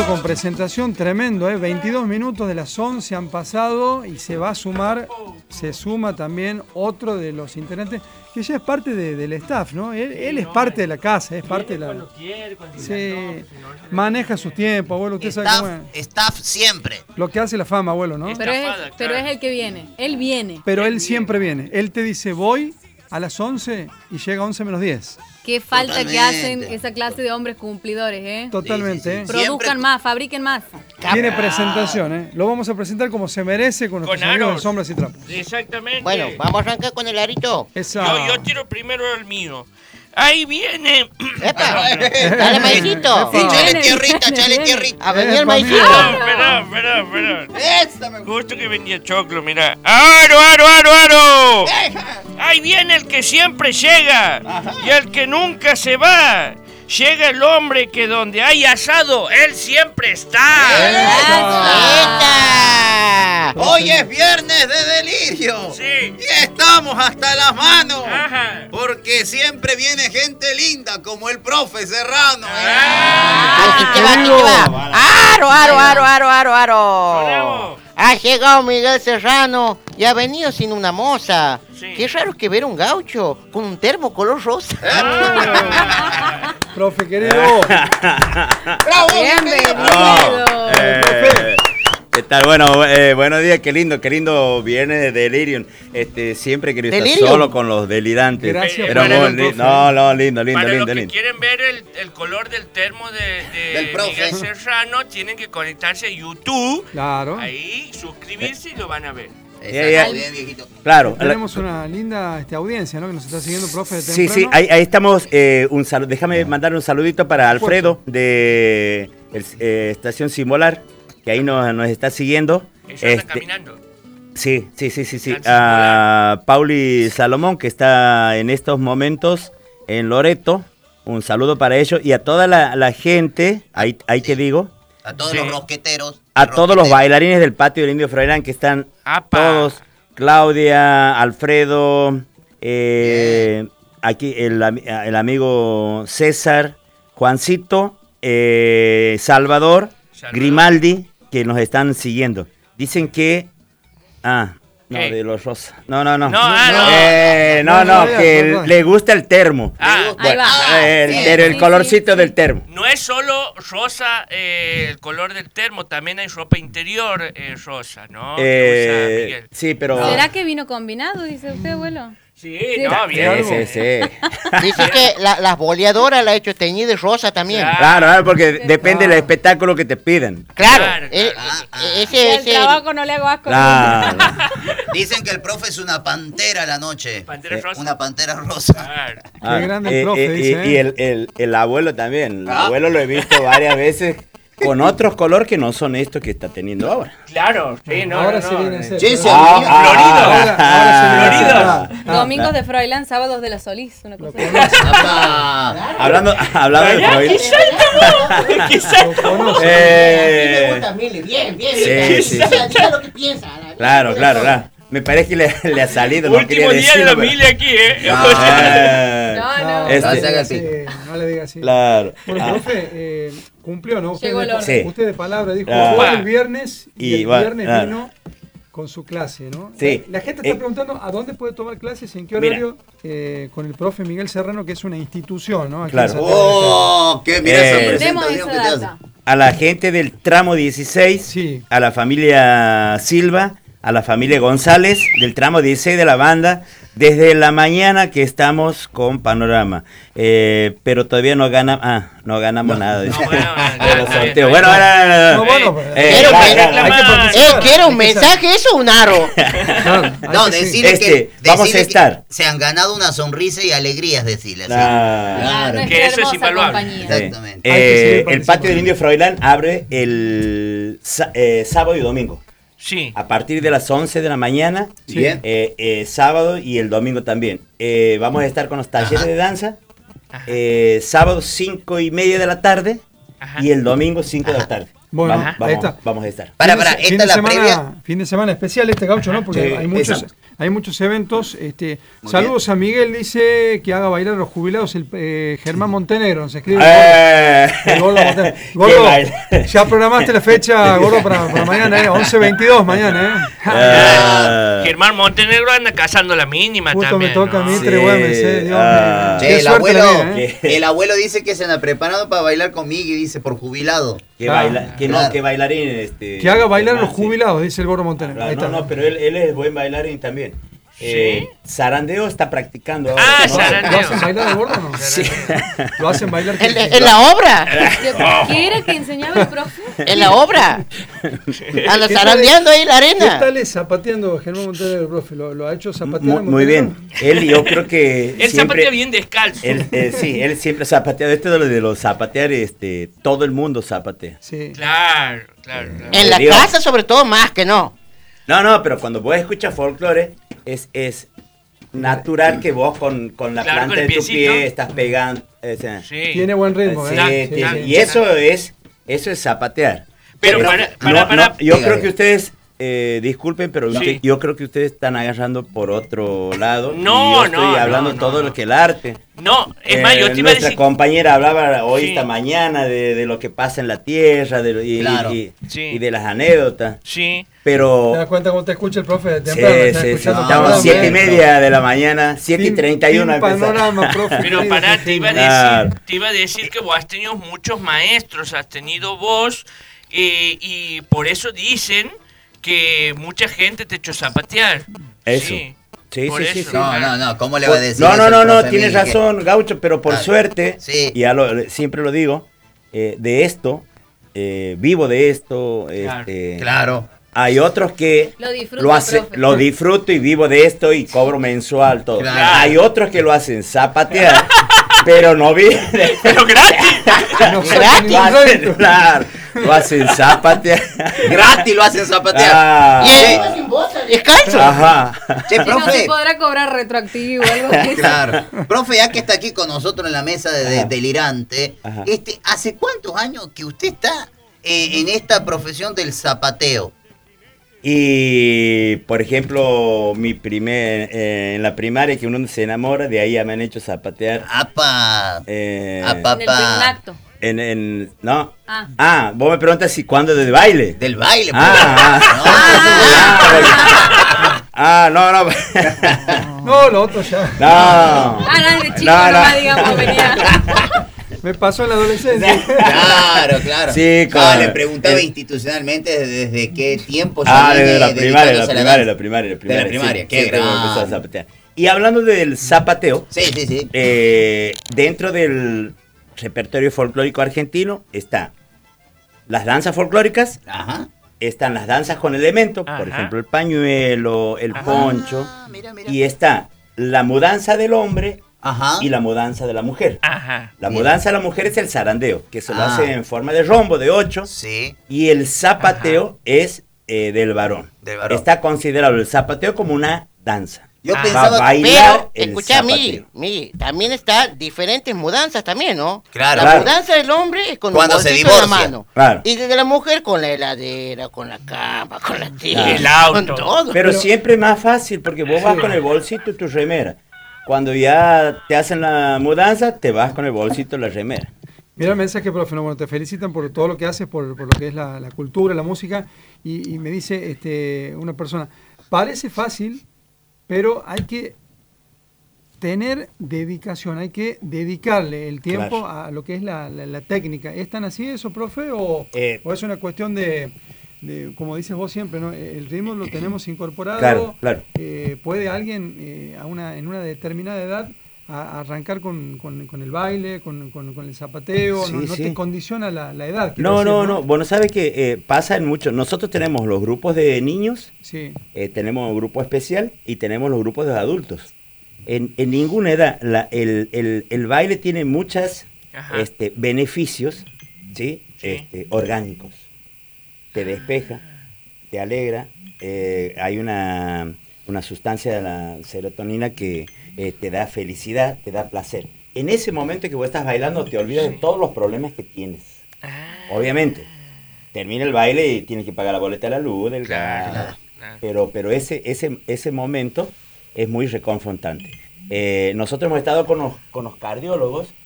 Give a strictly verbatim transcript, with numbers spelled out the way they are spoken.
horario con presentación tremendo, ¿eh? veintidós minutos de las once han pasado y se va a sumar, se suma también otro de los integrantes que ya es parte de, del staff, ¿no? Él, él es parte de la casa, es parte de la... Cuando quiere, cuando Sí, no, si no, maneja sus tiempos, abuelo, usted Staff, sabe cómo es. staff siempre. Lo que hace la fama, abuelo, ¿no? Pero es, Estafada, pero claro. es el que viene. Él viene. Pero él siempre viene. Él te dice, voy a las once y llega a once menos diez. Qué falta que Totalmente. hacen esa clase de hombres cumplidores, ¿eh? Totalmente, Sí, sí, sí. ¿eh? Produzcan Siempre- más, fabriquen más. Tiene presentación, ¿eh? Lo vamos a presentar como se merece con nuestros Con amigos de aros. Sombras y Trapos. Exactamente. Bueno, vamos a arrancar con el arito. Esa... Yo, yo tiro primero el mío. Ahí viene. ¡Epa! ¡Dale, maicito! Epa. Chale Viene, tierrita, viene, chale viene. tierrita. ¡A venir el Epa, maicito! mira. Espera, espera, espera. Esta me gusta. Justo que venía Choclo, mira. ¡Aro, aro, aro, aro! Ahí viene el que siempre llega y el que nunca se va. Llega el hombre que donde hay asado, él siempre está. ¡Eta! Hoy es viernes de delirio. Sí. Y estamos hasta las manos. Ajá. Porque siempre viene gente linda como el profe Serrano. ¿eh? Aquí te va, aquí te va. ¡Aro, aro, aro, aro, aro, aro! Bravo. Ha llegado Miguel Serrano y ha venido sin una moza. Sí. Qué raro que ver un gaucho con un termo color rosa. Profe querido. ¡Bravo! Bienvenido. Eh, ¿Qué tal? Bueno, eh, buenos días, qué lindo, qué lindo viernes de Delirium. Este, siempre he querido estar ¿Delirium? solo con los delirantes. Gracias Pero por muy venir, li- profe. no, no, lindo, lindo, Para lindo, los que lindo. quieren ver el, el color del termo de, de Del profe. Miguel Serrano, tienen que conectarse a YouTube. Claro. Ahí, suscribirse y lo van a ver. Ya, ya. Muy bien, viejito. Claro. Tenemos una linda este, audiencia, ¿no? Que nos está siguiendo, profe, de Sí, temprano. sí, ahí, ahí estamos. Eh, un saludo. Déjame mandar un saludito para Alfredo de el, eh, Estación Simbolar, que ahí nos, nos está siguiendo. Ellos andan Este, caminando. Sí, sí, sí, sí, sí. Están A Pauli Salomón, que está en estos momentos en Loreto. Un saludo para ellos y a toda la, la gente, ahí, ahí te digo, A todos Sí. los rosqueteros. a todos los rosqueteros. bailarines del patio del Indio Froilán que están ¡Apa! todos, Claudia, Alfredo, eh, aquí el, ami- el amigo César, Juancito, eh, Salvador, Salvador. Grimaldi, que nos están siguiendo. Dicen que... Ah, no, ¿Qué? de los rosas. No, no, no. No, ah, no. Eh, no, No, no, no, que no, no. le gusta el termo. Ah, Ahí va. Eh, el, Sí, ter- el sí, colorcito sí, del sí. termo. no es solo rosa eh, el color del termo, también hay ropa interior eh, rosa, ¿no? Que usa Eh, Miguel. sí, pero... ¿Será que vino combinado, dice usted, abuelo? Sí, Sí. no, Sí, bien. Sí, sí, sí. Dice que la- las boleadoras la ha hecho teñida de rosa también. Claro. Claro, claro, porque depende del espectáculo que te piden. Claro, Claro, eh, claro. eh, Ah, ese El ese- trabajo no le hago asco. Claro. Dicen que el profe es una pantera a la noche. Pantera rosa. Una pantera rosa. Claro. Ah, grande el eh, profe, eh, dice, y, ¿eh? y el, el- el abuelo también. El Ah. abuelo lo he visto varias veces con otros color que no son estos que está teniendo ahora. Claro, sí, no, Ahora no, se no, viene a eh. hacer. Che, se Ah, abrió. ah, Ahora, ahora se viene a Florido. hacer. Ah, Domingos de Froilán, sábados de la Solís, una cosa así. Apa. Hablando, hablando de Allá, Freud. ¿qué salta? ¿Qué salta? lo conoce. Eh, Mili, bien, bien, Sí, bien. sí, Diga- sí. diga lo que piensa. Claro, claro, claro. Me parece que le, le ha salido. No Último quería día de la decirlo, pero- mili aquí, ¿eh? Ah, No, no. No, Este- no le diga así, no le diga así. Claro. Bueno, Ah, profe, eh, cumplió, ¿no? Usted Llegó de, el orden. Sí. usted de palabra dijo, Ah. voy el viernes y, Y el va- viernes ah. vino con su clase, ¿no? Sí. La gente está Eh. preguntando a dónde puede tomar clases, en qué Mira. horario, eh, con el profe Miguel Serrano, que es una institución, ¿no? Aquí Claro. en Santiago del Estero. Oh, qué mira Eh. esa Demos presentación que esa te hace. data. a la gente del tramo dieciséis, Sí. a la familia Silva, a la familia González del tramo dieciséis de la banda, desde la mañana que estamos con Panorama. Eh, pero todavía no ganamos, ah, no ganamos nada. dice. No, bueno, De los ya, sorteos. ya, Bueno, ya. ahora, No, bueno, eh, pero- eh, Quiero claro, que- claro, hay que Eh, participar. ¿Eh, quiere un Hay que mensaje eso o un aro? Claro, hay No, que sí. decirle Este, que, vamos a decirle que estar. se han ganado una sonrisa y alegrías, decirle así. Claro. Claro. Nuestra Que eso es hermosa invaluable. compañía. Sí. Exactamente. Eh, Hay que seguir el patio participando. del Indio Froilán abre el sa- eh, sábado y domingo. Sí. A partir de las once de la mañana, Sí. Bien. eh, eh, sábado y el domingo también. Eh, vamos a estar con los talleres Ajá. de danza, Ajá. eh, sábado cinco y media de la tarde Ajá. y el domingo cinco de la Ajá. tarde. Bueno, vamos, ahí vamos, está. vamos a estar. Para, Fin de para, se- fin esta de es la semana- previa. Fin de semana especial este gaucho, ¿no? Porque Sí, hay muchos, esa. hay muchos eventos. Este, Muy saludos a Miguel, dice que haga bailar a los jubilados el eh, Germán Montenegro. Se escribe. Eh. El Gordo Montenegro. Qué Gordo, baile. ya programaste la fecha, Gordo, para, para mañana, ¿eh? once veintidós mañana, ¿eh? Ah. Germán Montenegro anda cazando la mínima Justo también. me toca a mí, ¿no? Sí. Tres Güemes, ¿eh? Dios Ah. mío. Che, Qué el suerte la abuelo, mía, ¿eh? el abuelo dice que se anda preparando para bailar con Migui, dice, por jubilado. Que, Ah, baila, que no, claro. que bailarín. Este, Que haga bailar a los Germán, sí. jubilados, dice el Gordo Montenegro. Claro, Ahí no, está. no, pero él, él es buen bailarín también. Eh, zarandeo está practicando ahora. Ah, ¿no? zarandeo. ¿Lo hacen bailar el Gordo o no? Sí. ¿Lo hacen bailar? ¿En, en la obra? ¿Qué era que enseñaba el profe? ¿En la obra? Anda ¿Qué zarandeando ahí la ¿Qué arena. tal es zapateando Germán Montenegro, profe? ¿Lo, lo ha hecho zapatear? Muy, en muy bien. Montenegro? Él, yo creo que. Él siempre, zapatea bien descalzo. Él, eh, sí, él siempre zapatea. Esto de lo de los zapatear, este, todo el mundo zapatea. Sí. Claro, claro, claro. En la Dios. casa sobre todo más que no. No, no, pero cuando vos escuchas folclore, es, es natural que vos con, con la Claro, planta con el de tu piecito. pie estás pegando. o sea, Sí. Tiene buen ritmo, sí, ¿eh? sí, Sí, claro. sí. y eso es, eso es zapatear. Pero No, para, no, para, para. no, yo Diga, creo diga. que ustedes, eh, disculpen, pero Sí. usted- yo creo que ustedes están agarrando por otro lado. No, y yo estoy no, hablando no, todo no. lo que el arte. No, es más, yo Eh, te iba a nuestra decir. compañera hablaba hoy Sí. esta mañana de, de lo que pasa en la tierra de, y, Claro. y- Sí. y de las anécdotas. Sí. Pero ¿Te das cuenta cómo te escucha el profe de sí, temprano? Está sí, sí, escuchando no, estamos programa, siete y ¿eh? media de la mañana, siete y Fin- treinta y uno fin empezar. panorama, profe. Pero Sí, pará, sí, te iba a sí. decir, Claro. te iba a decir que vos has tenido muchos maestros, has tenido vos, eh, y por eso dicen que mucha gente te echó zapatear. Eso. Sí, Sí, por sí, sí, eso. sí. No, no, no, ¿cómo le va a decir No, eso no, el no, no, profe tienes Migui? Que- razón, Gaucho, pero por Claro. suerte, Sí. y ya lo, siempre lo digo, eh, de esto, eh, vivo de esto, Claro. este, Claro. hay otros que Lo disfruta, lo, hace, profe. lo disfruto y vivo de esto y cobro mensual, todo. Claro. Hay otros que lo hacen zapatear, pero no viven. Pero gratis. No saca Gratis. Lo ningún hacen, rédito. claro, lo hacen zapatear. Gratis lo hacen zapatear. Ah, Y él sin bota, descalzo. ajá. Che, Y no se profe. podrá cobrar retroactivo o algo así. Claro. Profe, ya que está aquí con nosotros en la mesa de, de- Ajá. delirante, Ajá. este, ¿hace cuántos años que usted está eh, en esta profesión del zapateo? Y, por ejemplo, mi primer, eh, en la primaria que uno se enamora, de ahí ya me han hecho zapatear. ¡Apa! eh, Apa. En el primer acto. en, en, no. Ah. Ah, vos me preguntas si cuándo de baile. Del baile, pues. Ah, No, Ah, no, no. No, lo otro ya. No. Ah, no, de chico No, no. nomás, digamos, venía. Me pasó en la adolescencia. Claro, claro. Sí, No, con- le preguntaba el- institucionalmente desde, desde qué tiempo ya Ah, viene desde la primaria, la dedicándose a primaria, la danza. primaria, la De primaria. la primaria, sí, qué sí, tengo que empezar a grande. zapatear. Y hablando del zapateo, Sí, sí, sí. eh, dentro del repertorio folclórico argentino está las danzas folclóricas, Ajá. están las danzas con elementos, por Ajá. ejemplo el pañuelo, el Ajá. poncho, Ah, mira, mira. y está la mudanza del hombre Ajá. y la mudanza de la mujer. Ajá. La Bien. mudanza de la mujer es el zarandeo, que se lo Ah. hace en forma de rombo, de ocho, Sí. y el zapateo es eh, del varón. Del varón. Está considerado el zapateo como una danza. Yo Ah. pensaba Va a que... bailar Pero, el escucha a mí, zapateo. mí, también está diferentes mudanzas también, ¿no? Claro. La Claro. mudanza del hombre es con Cuando un se bolsito en la divorcia. mano. Claro. Y desde la mujer con la heladera, con la cama, con la tele, El auto. con todo. Pero, Pero- siempre es más fácil porque vos vas Sí. con el bolsito y tu remera. Cuando ya te hacen la mudanza, te vas con el bolsito y la remera. Mira el mensaje, profe. No, bueno, te felicitan por todo lo que haces, por, por lo que es la, la cultura, la música. Y, y me dice este, una persona, parece fácil, pero hay que tener dedicación, hay que dedicarle el tiempo Claro. a lo que es la, la- la técnica. ¿Es tan así eso, profe? ¿O, Eh, o es una cuestión de, de, como dices vos siempre, ¿no? El ritmo lo tenemos incorporado? Claro, claro. Eh, ¿Puede alguien eh, a una, en una determinada edad a- arrancar con, con- con el baile, con, con- con el zapateo? Sí, no no sí. te condiciona la, la edad. quiero No, decir, no, no. Bueno, sabe que eh, pasa en muchos. Nosotros tenemos los grupos de niños, Sí. eh, tenemos un grupo especial y tenemos los grupos de adultos. En, en ninguna edad la- el, el- el baile tiene muchos Ajá. este, beneficios, ¿sí? Sí. Este, orgánicos. Te despeja, te alegra. eh, hay una, una sustancia de la serotonina que eh, te da felicidad, te da placer. En ese momento que vos estás bailando te olvidas de todos los problemas que tienes. Ah, Obviamente. Termina el baile y tienes que pagar la boleta de la luz, del Claro, gas, Claro. pero, pero ese, ese, ese momento es muy reconfrontante. Eh, nosotros hemos estado con los, con los cardiólogos